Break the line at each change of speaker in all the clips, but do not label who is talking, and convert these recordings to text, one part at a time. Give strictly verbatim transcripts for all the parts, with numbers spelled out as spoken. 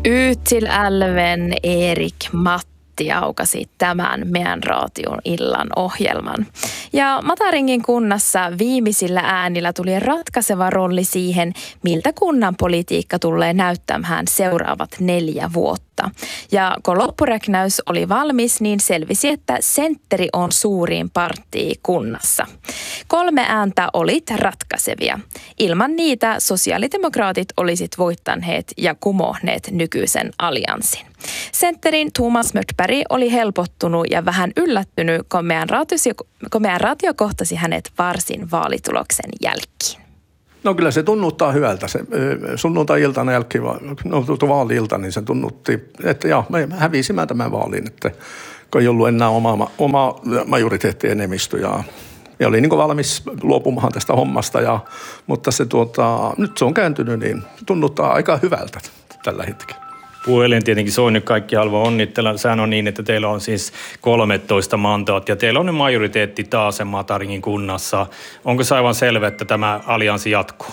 Yytsilälven Erik Matti aukasi tämän meidän raation illan ohjelman. Ja Mataringin kunnassa viimeisillä äänillä tuli ratkaiseva rolli siihen, miltä kunnan politiikka tulee näyttämään seuraavat neljä vuotta. Ja kun loppuräknäys oli valmis, niin selvisi, että sentteri on suurin partii kunnassa. Kolme ääntä olit ratkaisevia. Ilman niitä sosiaalidemokraatit olisit voittaneet ja kumohneet nykyisen allianssin. Sentterin Thomas Mörtberg oli helpottunut ja vähän yllättynyt, kun meidän ratio, kun meidän ratio kohtasi hänet varsin vaalituloksen jälkeen.
No kyllä se tunnuttaa hyvältä. Se sunnuntai-iltana jälkeen, no vaali-ilta, niin se tunnutti, että joo, me hävisimme tämän vaalin, että kun ei ollut enää oma, oma majoriteettienemistö ja, ja oli niin kuin valmis luopumaan tästä hommasta, ja, mutta se tuota, nyt se on kääntynyt, niin tunnuttaa aika hyvältä tällä hetkellä.
Puhelin tietenkin Soini kaikki haluaa onnitella. Sehän on niin, että teillä on siis kolmetoista mandaattia. Teillä on nyt majoriteetti taas Mataringin kunnassa. Onko se aivan selvä, että tämä allianssi jatkuu?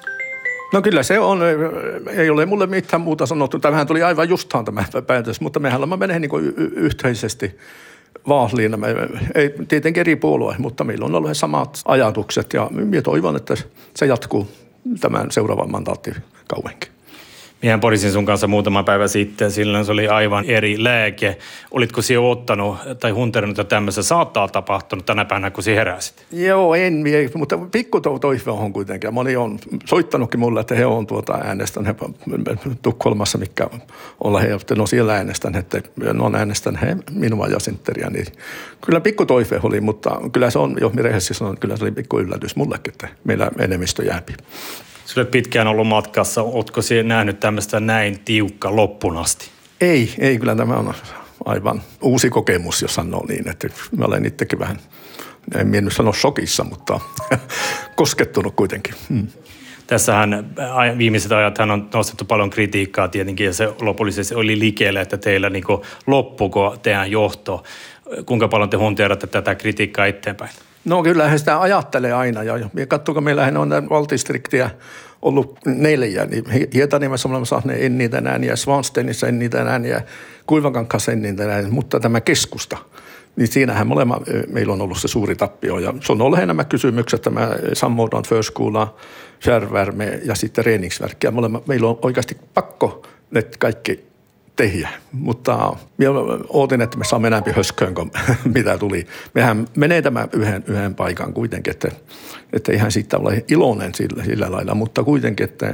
No kyllä se on. Ei ole mulle mitään muuta sanottu. Tämähän tuli aivan justaan tämä päätös, mutta mehän olemme menee niin kuin y- yhteisesti vaaliin. Me, ei tietenkin eri puolue, mutta meillä on ollut samat ajatukset ja minä toivon, että se jatkuu tämän seuraavan mandaattikauden.
Minä porisin sun kanssa muutama päivä sitten, silloin se oli aivan eri lääke. Olitko sinä ottanut tai hunterannut, että tämmöistä saattaa tapahtunut tänä päivänä, kun sinä heräsit?
Joo, en, mutta pikku toive on kuitenkin. Moni on soittanutkin mulle, että he on tuota äänestäneet Tukholmassa, mikä olla he, että no siellä äänestäneet, että ne on äänestäneet he minua ja sentteriä. Niin kyllä pikku toive oli, mutta kyllä se on, jos minä rehellisesti sanon, kyllä se oli pikku yllätys mullekin, että meillä enemmistö jääpi.
Sillä pitkään ollut matkassa. Oletko sinä nähnyt tämmöistä näin tiukka loppuun asti?
Ei, ei kyllä tämä on aivan uusi kokemus, jos sanoo niin. Että mä olen itsekin vähän, en minä nyt sano shokissa, mutta koskettunut kuitenkin. Hmm.
Tässähän viimeiset ajat hän on nostettu paljon kritiikkaa tietenkin ja se lopullisesti oli liikkeelle, että teillä niin loppuko teidän johto. Kuinka paljon te hunteeratte tätä kritiikkaa eteenpäin?
No kyllähän sitä ajattelee aina ja katsokaa, meillähän on valtistriktiä ollut neljä, niin Hietaniemessä olemme saaneet en niitä ääniä, Svansteinissa en niitä ääniä, Kuivakankaassa en niitä ääniä, mutta tämä keskusta, niin siinähän molemmat, meillä on ollut se suuri tappio ja se on ollut nämä kysymykset, tämä Samordnad förskola, fjärrvärme ja sitten reningsverkki ja molemmat, meillä on oikeasti pakko ne kaikki tehdä, mutta minä ootin, että me saamme enemmän hösköön kuin mitä tuli. Mehän menee tämän yhden, yhden paikan kuitenkin, että, että eihän siitä ole iloinen sillä, sillä lailla, mutta kuitenkin, että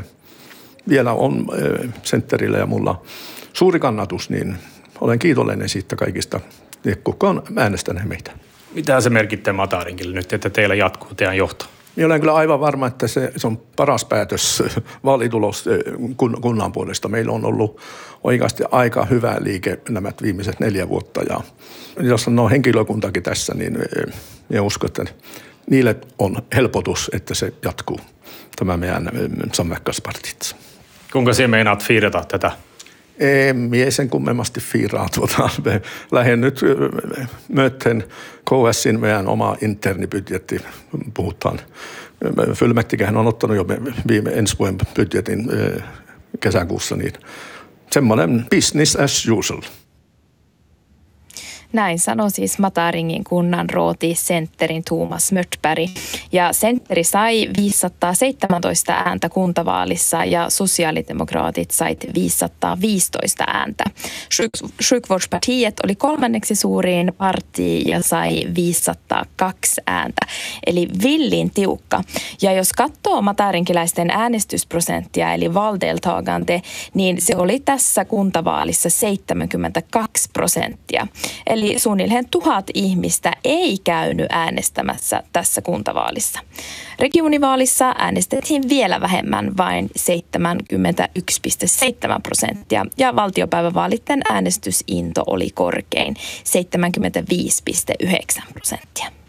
vielä on sentterillä ja mulla suuri kannatus, niin olen kiitollinen siitä kaikista, kuka on äänestänyt meitä.
Mitä se merkittää Matarinkille nyt, että teillä jatkuu teidän johto?
Minä olen kyllä aivan varma, että se, se on paras päätös vaalitulos kun, kunnan puolesta. Meillä on ollut oikeasti aika hyvä liike nämä viimeiset neljä vuotta. Ja jos on henkilökuntakin tässä, niin minä uskon, että niille on helpotus, että se jatkuu tämä meidän samverkanspartit.
Kuinka sinä meinaat fiirata tätä?
En minä sen kummemmasti fiiraa. Tuota, lähden nyt möten K S:in meidän oma internibudjetti, puhutaan. Fullmäktigehän on ottanut jo viime ensi vuoden budjetin kesäkuussa, niin semmoinen business as usual.
Näin sanoi siis Mataringin kunnan rooti sentterin Thomas Mörtberg. Ja sentteri sai viisisataaseitsemäntoista ääntä kuntavaalissa ja sosiaalidemokraatit sait viisisataaviisitoista ääntä. Sjukvårdspartiet oli kolmanneksi suurin parti ja sai viisisataakaksi ääntä, eli villin tiukka. Ja jos katsoo matarinkiläisten äänestysprosenttia eli valdeltagande, niin se oli tässä kuntavaalissa seitsemänkymmentäkaksi prosenttia. Eli Eli suunnilleen tuhat ihmistä ei käynyt äänestämässä tässä kuntavaalissa. Regionivaalissa äänestettiin vielä vähemmän, vain seitsemänkymmentäyksi pilkku seitsemän prosenttia ja valtiopäivävaalitten äänestysinto oli korkein, seitsemänkymmentäviisi pilkku yhdeksän prosenttia.